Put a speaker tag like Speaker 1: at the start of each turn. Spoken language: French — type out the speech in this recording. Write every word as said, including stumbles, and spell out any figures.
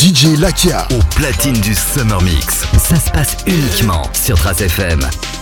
Speaker 1: D J Lakia
Speaker 2: au platine du Summer Mix. Ça se passe uniquement sur Trace F M.